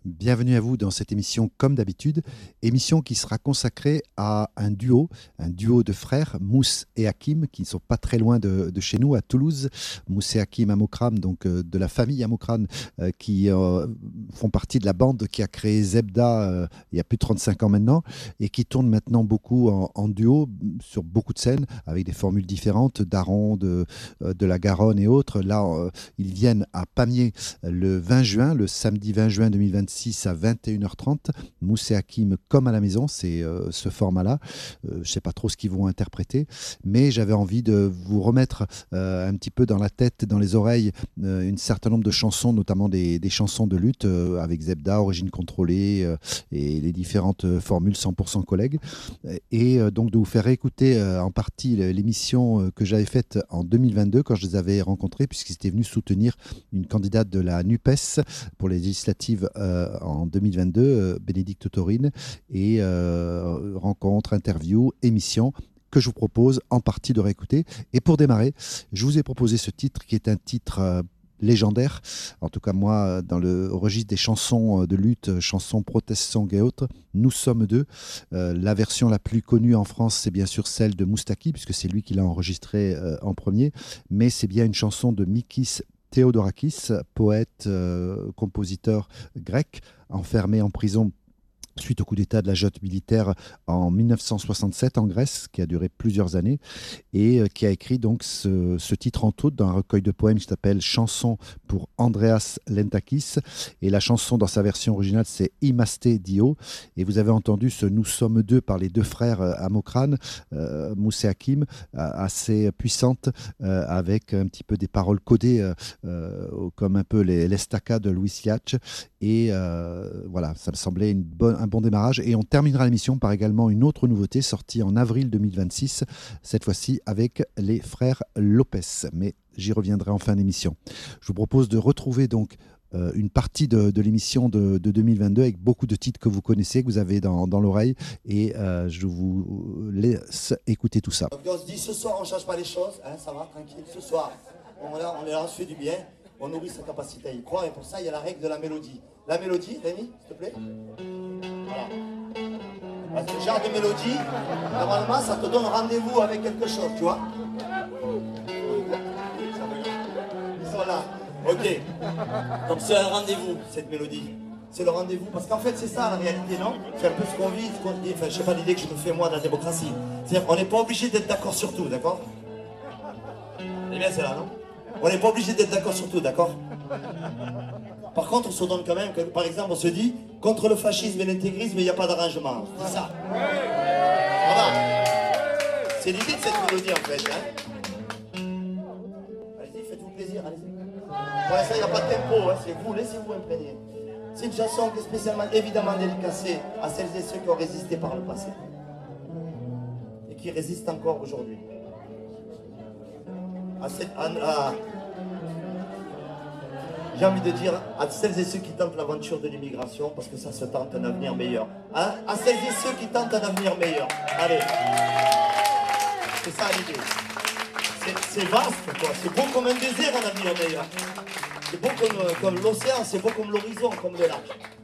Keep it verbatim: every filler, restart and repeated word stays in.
Bienvenue à vous dans cette émission comme d'habitude, émission qui sera consacrée à un duo, un duo de frères, Mousse et Hakim, qui ne sont pas très loin de, de chez nous, à Toulouse. Mousse et Hakim Amokram, donc euh, de la famille Amokram, euh, qui euh, font partie de la bande qui a créé Zebda euh, il y a plus de trente-cinq ans maintenant, et qui tourne maintenant beaucoup en, en duo sur beaucoup de scènes, avec des formules différentes, d'Aron, de, euh, de la Garonne et autres. Là, euh, ils viennent à Pamiers le vingt juin, le samedi vingt juin deux mille vingt-six, à vingt et une heures trente, Mousse et Hakim comme à la maison, c'est euh, ce format-là. Euh, je ne sais pas trop ce qu'ils vont interpréter, mais j'avais envie de vous remettre euh, un petit peu dans la tête, dans les oreilles, euh, un certain nombre de chansons, notamment des, des chansons de lutte euh, avec Zebda, Origine Contrôlée euh, et les différentes euh, formules cent pour cent collègues. Et euh, donc de vous faire écouter euh, en partie l'émission euh, que j'avais faite en deux mille vingt-deux quand je les avais rencontrés, puisqu'ils étaient venus soutenir une candidate de la NUPES pour les législatives euh, en deux mille vingt-deux, euh, Bénédicte Taurine, et euh, rencontre, interview, émission que je vous propose en partie de réécouter. Et pour démarrer, je vous ai proposé ce titre qui est un titre euh, légendaire, en tout cas moi, dans le registre des chansons de lutte, chansons protest song et autres, Nous sommes deux. Euh, la version la plus connue en France, c'est bien sûr celle de Moustaki, puisque c'est lui qui l'a enregistrée euh, en premier, mais c'est bien une chanson de Mikis Theodorakis, poète, euh, compositeur grec, enfermé en prison suite au coup d'État de la junte militaire en mille neuf cent soixante-sept en Grèce, qui a duré plusieurs années, et euh, qui a écrit donc ce, ce titre entre autres dans un recueil de poèmes qui s'appelle Chanson pour Andreas Lentakis, et la chanson dans sa version originale c'est Imaste Dio, et vous avez entendu ce Nous sommes deux par les deux frères euh, Amokram, euh, Mousse et Hakim, euh, assez puissante, euh, avec un petit peu des paroles codées, euh, euh, comme un peu les l'estacca de Louis Siach, et euh, voilà, ça me semblait une bonne un bon démarrage. Et on terminera l'émission par également une autre nouveauté sortie en avril deux mille vingt-six, cette fois-ci avec les frères Lopez. Mais j'y reviendrai en fin d'émission. Je vous propose de retrouver donc euh, une partie de, de l'émission de, de deux mille vingt-deux avec beaucoup de titres que vous connaissez, que vous avez dans, dans l'oreille. Et euh, je vous laisse écouter tout ça. Donc on se dit ce soir on ne change pas les choses, hein, ça va, tranquille. Ce soir, on est là, on est là, on se fait du bien. On nourrit sa capacité à y croire, et pour ça il y a la règle de la mélodie. La mélodie, Rémi, s'il te plaît. Voilà. Parce que ce genre de mélodie, normalement ça te donne rendez-vous avec quelque chose, tu vois. Ils sont là. Ok. Donc c'est un rendez-vous, cette mélodie. C'est le rendez-vous, parce qu'en fait c'est ça la réalité, non? C'est un peu ce qu'on vit, ce qu'on dit, enfin je sais pas l'idée que je me fais moi de la démocratie. C'est-à-dire qu'on n'est pas obligé d'être d'accord sur tout, d'accord? Eh bien c'est là, non? On n'est pas obligé d'être d'accord sur tout, d'accord? Par contre, on se donne quand même, que, par exemple, on se dit, contre le fascisme et l'intégrisme, il n'y a pas d'arrangement. C'est ça. Voilà. C'est l'idée de cette mélodie, en fait. Hein. Allez-y, faites-vous plaisir, allez-y. Pour l'instant, il n'y a pas de tempo, hein, c'est vous, laissez-vous imprégner. C'est une chanson qui est spécialement, évidemment, dédicacée à celles et ceux qui ont résisté par le passé. Et qui résistent encore aujourd'hui. À cette... À, à, J'ai envie de dire à celles et ceux qui tentent l'aventure de l'immigration, parce que ça se tente un avenir meilleur. Hein? À celles et ceux qui tentent un avenir meilleur. Allez. C'est ça l'idée. C'est vaste, quoi. C'est beau comme un désert, un avenir meilleur. C'est beau comme, comme l'océan, c'est beau comme l'horizon, comme le lac.